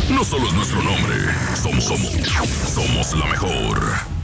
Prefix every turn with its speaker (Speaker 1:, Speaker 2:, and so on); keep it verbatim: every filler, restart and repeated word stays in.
Speaker 1: no solo es nuestro nombre, somos, somos, somos la mejor.